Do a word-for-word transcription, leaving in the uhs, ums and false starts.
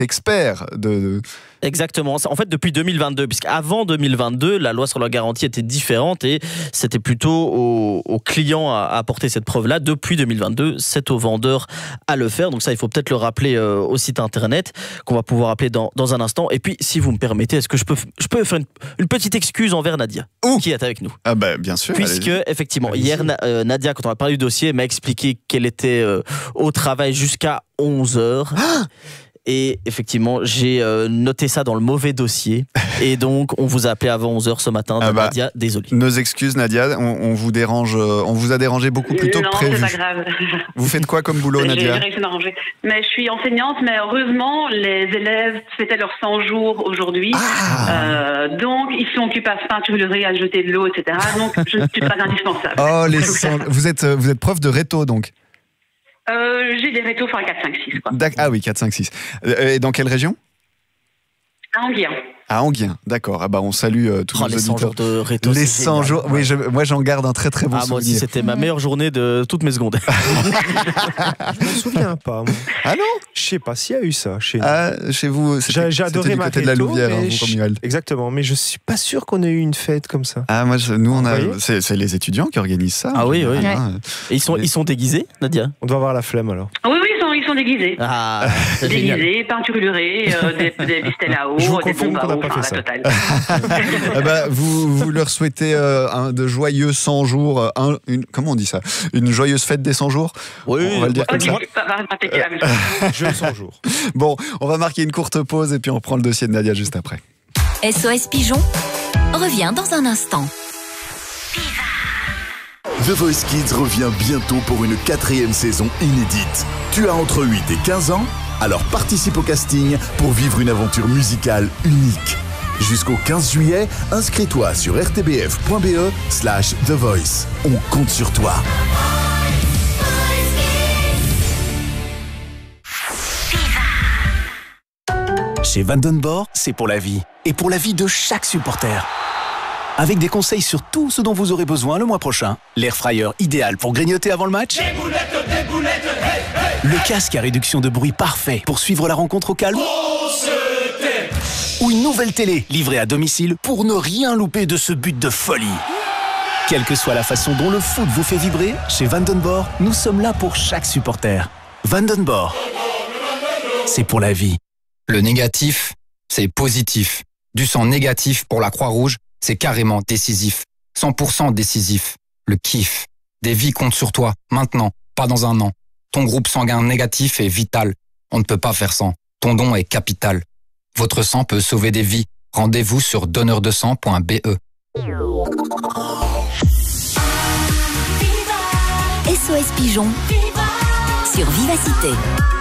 expert de... de... Exactement. En fait, depuis deux mille vingt-deux, puisqu'avant deux mille vingt-deux, la loi sur la garantie était différente et c'était plutôt au, au client à apporter cette preuve-là. Depuis deux mille vingt-deux, c'est au vendeur à le faire. Donc ça, il faut peut-être le rappeler euh, au site internet qu'on va pouvoir appeler dans, dans un instant. Et puis, si vous me permettez, est-ce que je peux, je peux faire une, une petite excuse envers Nadia, Ouh. qui est avec nous? Ah bah bien sûr. Puisque, allez-y. effectivement, Allez-y. hier, euh, Nadia, quand on a parlé du dossier, m'a expliqué qu'elle était euh, au travail jusqu'à onze heures. Ah Et effectivement, j'ai euh, noté ça dans le mauvais dossier. Et donc, on vous a appelé avant onze heures ce matin. Ah bah, Nadia, désolé. Nos excuses, Nadia. On, on vous dérange. On vous a dérangé beaucoup plus tôt non, que prévu. c'est pas grave. Vous faites quoi comme boulot, J'ai Nadia? réussi à m'arranger. Mais je suis enseignante, mais heureusement, les élèves fêtaient leurs cent jours aujourd'hui. Ah. Euh, donc, ils sont occupés à peinturer, à jeter de l'eau, et cetera. Donc, je ne suis pas indispensable. Oh, les cent... vous êtes vous êtes prof de réto donc. Euh, j'ai des rétos, enfin quatre, cinq, six, quoi. D'ac- Ah oui, quatre, cinq, six. Euh, Et dans quelle région? À Anguien. À Anguien, d'accord. Ah bah on salue euh, tous Oh, nos les cent jours auditeurs. de réto. Les c'est cent génial. jours, oui, je- moi j'en garde un très très bon Ah, moi aussi, souvenir. c'était ma meilleure journée de toutes mes secondes. Je me souviens pas. Moi. Ah non? Je sais pas s'il y a eu ça chez nous. Ah, chez vous, c'était, J'ai j'ai c'était adoré du ma côté de la réto, Louvière, hein, mais vous, je- Romuald. Exactement, mais je suis pas sûr qu'on ait eu une fête comme ça. Ah, moi, je- nous, on a, Vous voyez c'est, c'est les étudiants qui organisent ça. Ah en oui, général, oui. hein. Et ils sont, ils sont déguisés, Nadia? On doit avoir la flemme alors. Oui, oui, ils sont, ils sont déguisés. Ah, c'est génial. Déguisés, peinturés, euh, des, des pistels à eau, Je vous des confirme bombes à qu'on n'a eau, pas enfin, fait la ça. totale. Ah bah, vous, vous leur souhaitez euh, un, de joyeux cent jours, euh, un, une, comment on dit ça? Une joyeuse fête des cent jours? Oui, On va le dire comme Ok, ça. ça va, impeccable. Je le sens jour. Bon, on va marquer une courte pause et puis on reprend le dossier de Nadia juste après. S O S Pigeon revient dans un instant. The Voice Kids revient bientôt pour une quatrième saison inédite. Tu as entre huit et quinze ans? Alors participe au casting pour vivre une aventure musicale unique. Jusqu'au quinze juillet, inscris-toi sur r t b f point b e slash The Voice. On compte sur toi. Chez Vandenborg, c'est pour la vie. Et pour la vie de chaque supporter. Avec des conseils sur tout ce dont vous aurez besoin le mois prochain. L'air fryer idéal pour grignoter avant le match. Des boulettes, des boulettes, hey, hey. Le casque à réduction de bruit parfait pour suivre la rencontre au calme. Ou une nouvelle télé livrée à domicile pour ne rien louper de ce but de folie. Quelle que soit la façon dont le foot vous fait vibrer, chez Vandenborg, nous sommes là pour chaque supporter. Vandenborg, c'est pour la vie. Le négatif, c'est positif. Du sang négatif pour la Croix-Rouge, c'est carrément décisif. cent pour cent décisif. Le kiff. Des vies comptent sur toi, maintenant, pas dans un an. Ton groupe sanguin négatif est vital. On ne peut pas faire sans. Ton don est capital. Votre sang peut sauver des vies. Rendez-vous sur donneur de sang point b e. S O S Pigeon sur Vivacité.